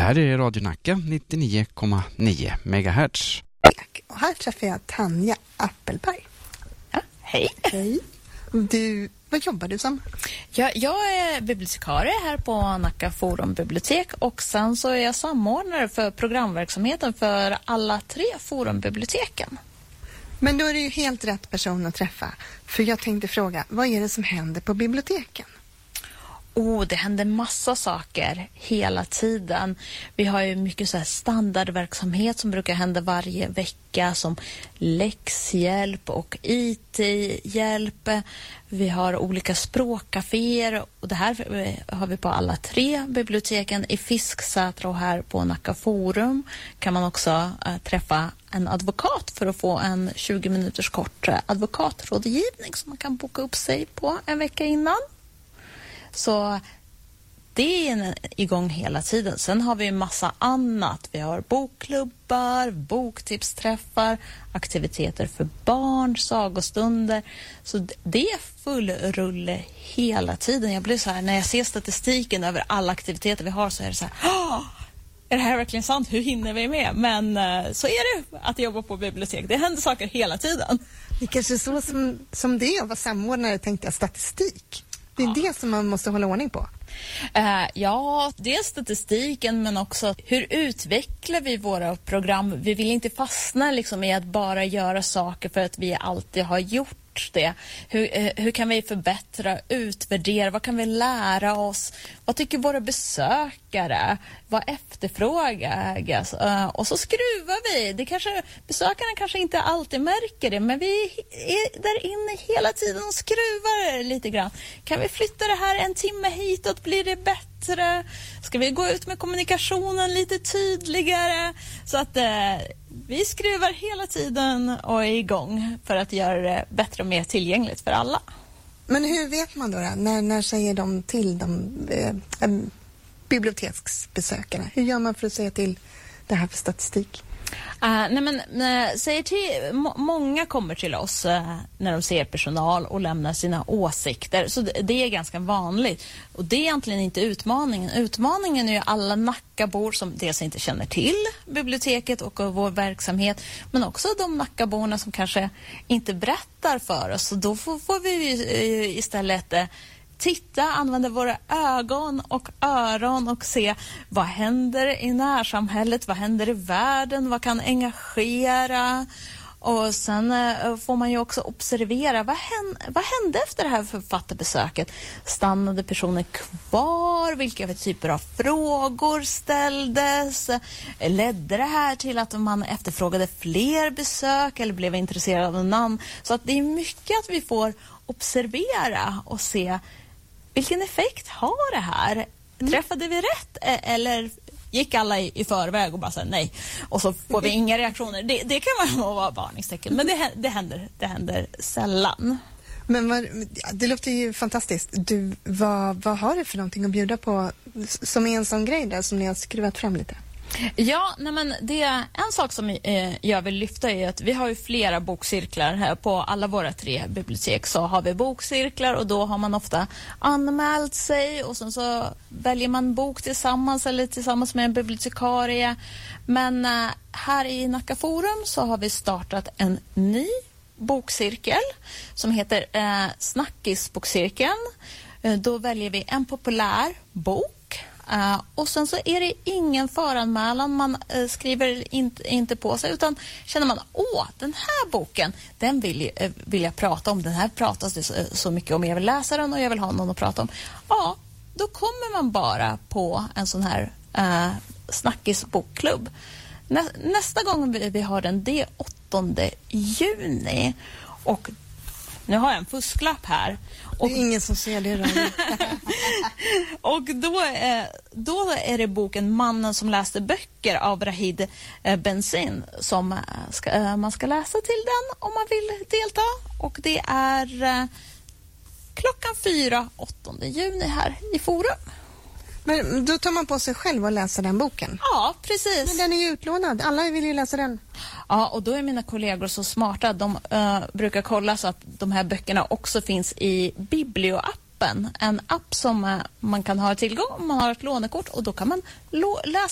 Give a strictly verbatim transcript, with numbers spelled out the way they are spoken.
här är Radio Nacka nittionio komma nio megahertz. Och här träffar jag Tanja Appelberg. Ja, hej. Hej. Du, vad jobbar du som? Ja, jag är bibliotekarie här på Nacka Forum bibliotek och sen så är jag samordnare för programverksamheten för alla tre forumbiblioteken. Men då är det ju helt rätt person att träffa. För jag tänkte fråga, vad är det som händer på biblioteken? Oh, det händer massa saker hela tiden. Vi har ju mycket så här standardverksamhet som brukar hända varje vecka som läxhjälp och I T-hjälp. Vi har olika språkcaféer och det här har vi på alla tre biblioteken. I Fisksätra och här på Nacka Forum kan man också äh, träffa en advokat för att få en tjugo minuters kort äh, advokatrådgivning som man kan boka upp sig på en vecka innan. Så det är igång hela tiden. Sen har vi en massa annat. Vi har bokklubbar, boktipsträffar, aktiviteter för barn, sagostunder. Så det är full rulle hela tiden. Jag blir så här, när jag ser statistiken över alla aktiviteter vi har så är det så här, åh, är det här verkligen sant? Hur hinner vi med? Men så är det att jobba på bibliotek. Det händer saker hela tiden. Det är kanske så som, som det är att vara samordnare, tänkte jag, statistik. Det är ja. det som man måste hålla ordning på. Uh, ja, det är statistiken men också hur utvecklar vi våra program. Vi vill inte fastna liksom i att bara göra saker för att vi alltid har gjort det. Hur, uh, hur kan vi förbättra, utvärdera, vad kan vi lära oss? Vad tycker våra besökare? Vad efterfrågas? Uh, och så skruvar vi. Det kanske, besökarna kanske inte alltid märker det, men vi är där inne hela tiden och skruvar lite grann. Kan vi flytta det här en timme hitåt? Blir det bättre? Ska vi gå ut med kommunikationen lite tydligare? Så att eh, vi skruvar hela tiden och är igång för att göra det bättre och mer tillgängligt för alla. Men hur vet man då? då? När, när säger de till de eh, eh, biblioteksbesökarna? Hur gör man för att säga till det här för statistik? Uh, nej men, uh, säger till, må, många kommer till oss uh, när de ser personal och lämnar sina åsikter. Så det, det är ganska vanligt. Och det är egentligen inte utmaningen. Utmaningen är ju alla Nackabor som dels inte känner till biblioteket och uh, vår verksamhet. Men också de Nackaborna som kanske inte berättar för oss. Så då får, får vi uh, istället... Uh, titta, använda våra ögon och öron och se vad händer i närsamhället, vad händer i världen, vad kan engagera. Och sen uh, får man ju också observera vad hände, vad hände efter det här författarbesöket. Stannade personer kvar? Vilka typer av frågor ställdes? Ledde det här till att man efterfrågade fler besök eller blev intresserad av någon annan? Så att det är mycket att vi får observera och se vilken effekt har det här? Träffade vi rätt? Eller gick alla i, i förväg och bara sa nej? Och så får vi inga reaktioner. Det, det kan man nog vara varningstecken. Men det, det, händer, det händer sällan. Men vad, det låter ju fantastiskt. Du, vad, vad har du för någonting att bjuda på som är en sån grej där som ni har skruvat fram lite? Ja, nej men det är en sak som eh, jag vill lyfta är att vi har ju flera bokcirklar här på alla våra tre bibliotek. Så har vi bokcirklar och då har man ofta anmält sig och sen så väljer man bok tillsammans eller tillsammans med en bibliotekarie. Men eh, här i Nacka Forum så har vi startat en ny bokcirkel som heter eh, Snackisbokcirkeln. Eh, då väljer vi en populär bok. Uh, och sen så är det ingen föranmälan, man uh, skriver inte, inte på sig utan känner man, åh, den här boken den vill, uh, vill jag prata om, den här pratas det så, så mycket om, jag vill läsa den och jag vill ha någon att prata om. Ja, då kommer man bara på en sån här uh, snackisbokklubb. Nä, nästa gång vi, vi har den, det är åttonde juni och nu har jag en fusklapp här. Och, det är ingen som ser det. och då, eh, då är det boken Mannen som läste böcker av Rahid eh, Benzin som eh, ska, eh, man ska läsa till den om man vill delta. Och det är eh, klockan fyra, åttonde juni här i Forum. Men då tar man på sig själv att läsa den boken? Ja, precis. Men den är ju utlånad. Alla vill ju läsa den. Ja, och då är mina kollegor så smarta. De uh, brukar kolla så att de här böckerna också finns i Biblio-appen. En app som uh, man kan ha tillgång om man har ett lånekort. Och då kan man lo- läsa